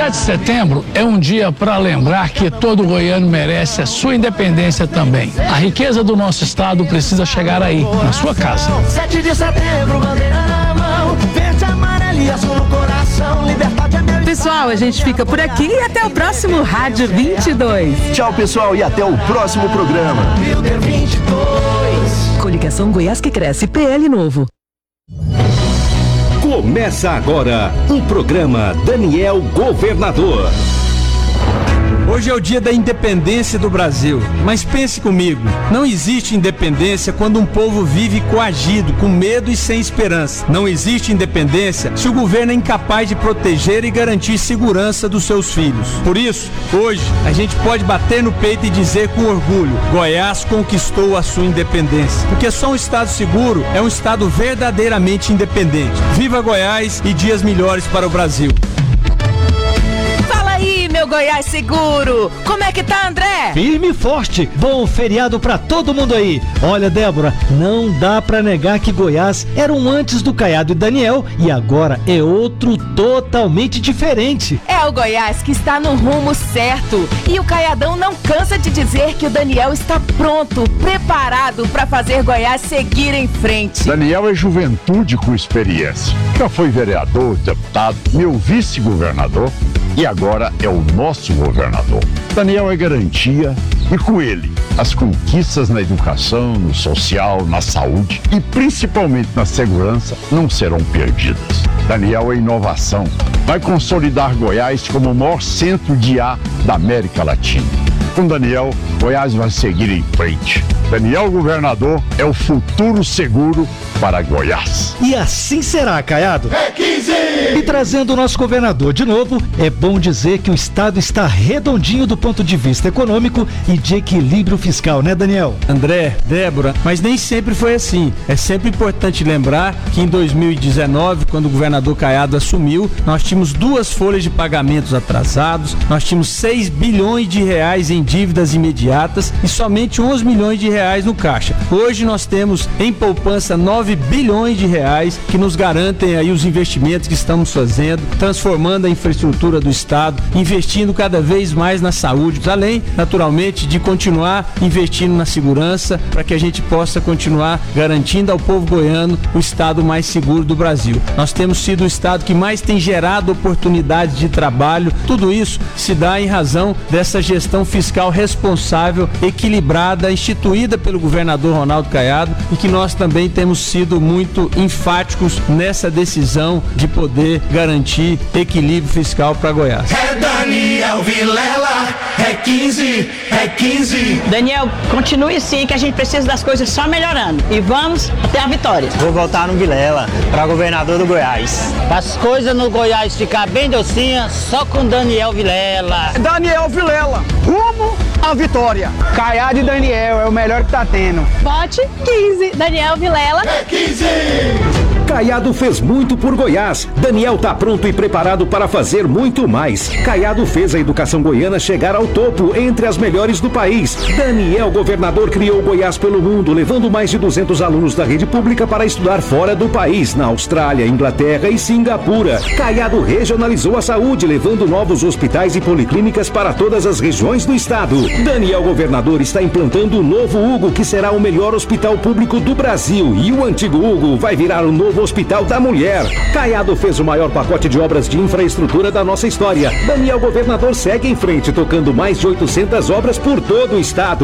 7 de setembro é um dia para lembrar que todo goiano merece a sua independência também. A riqueza do nosso estado precisa chegar aí, na sua casa. 7 de setembro, bandeira na mão, verde, amarelo e azul no coração, liberdade é meu. Pessoal, a gente fica por aqui e até o próximo Rádio 22. Tchau, pessoal, e até o próximo programa. 22. Coligação Goiás que cresce, PL Novo. Começa agora o programa Daniel Governador. Hoje é o dia da independência do Brasil, mas pense comigo, não existe independência quando um povo vive coagido, com medo e sem esperança. Não existe independência se o governo é incapaz de proteger e garantir segurança dos seus filhos. Por isso, hoje, a gente pode bater no peito e dizer com orgulho, Goiás conquistou a sua independência. Porque só um estado seguro é um estado verdadeiramente independente. Viva Goiás e dias melhores para o Brasil. Meu Goiás seguro, como é que tá, André? Firme e forte, bom feriado pra todo mundo aí. Olha, Débora, não dá pra negar que Goiás era um antes do Caiado e Daniel e agora é outro totalmente diferente. É o Goiás que está no rumo certo e o Caiadão não cansa de dizer que o Daniel está pronto, preparado pra fazer Goiás seguir em frente. Daniel é juventude com experiência, já foi vereador, deputado, meu vice-governador e agora é o nosso governador. Daniel é garantia e com ele as conquistas na educação, no social, na saúde e principalmente na segurança não serão perdidas. Daniel é inovação, vai consolidar Goiás como o maior centro de IA da América Latina. Com Daniel, Goiás vai seguir em frente. Daniel governador é o futuro seguro para Goiás. E assim será, Caiado. É 15! E trazendo o nosso governador de novo, é bom dizer que o estado está redondinho do ponto de vista econômico e de equilíbrio fiscal, né, Daniel? André, Débora, mas nem sempre foi assim. É sempre importante lembrar que em 2019, quando o governador Caiado assumiu, nós tínhamos 2 folhas de pagamentos atrasados, nós tínhamos 6 bilhões de reais em dívidas imediatas e somente 11 milhões de reais no caixa. Hoje nós temos em poupança 9 bilhões de reais que nos garantem aí os investimentos que estamos fazendo, transformando a infraestrutura do estado, investindo cada vez mais na saúde, além, naturalmente, de continuar investindo na segurança para que a gente possa continuar garantindo ao povo goiano o estado mais seguro do Brasil. Nós temos sido o estado que mais tem gerado oportunidades de trabalho. Tudo isso se dá em razão dessa gestão fiscal responsável, equilibrada, instituída pelo governador Ronaldo Caiado e que nós também temos sido muito enfáticos nessa decisão de poder garantir equilíbrio fiscal para Goiás. É Daniel Vilela, é 15, é 15. Daniel, continue assim que a gente precisa das coisas só melhorando e vamos até a vitória. Vou votar no Vilela para governador do Goiás. As coisas no Goiás ficar bem docinha só com Daniel Vilela. Daniel Vilela, rumo à vitória. Caiado e Daniel é o melhor que tá tendo. Vote 15, Daniel Vilela. É 15! Caiado fez muito por Goiás. Daniel tá pronto e preparado para fazer muito mais. Caiado fez a educação goiana chegar ao topo, entre as melhores do país. Daniel, governador, criou Goiás pelo mundo, levando mais de 200 alunos da rede pública para estudar fora do país, na Austrália, Inglaterra e Singapura. Caiado regionalizou a saúde, levando novos hospitais e policlínicas para todas as regiões do estado. Daniel, governador, está implantando o novo Hugo, que será o melhor hospital público do Brasil. E o antigo Hugo vai virar o novo Hospital da Mulher. Caiado fez o maior pacote de obras de infraestrutura da nossa história. Daniel, governador, segue em frente, tocando mais de 800 obras por todo o estado.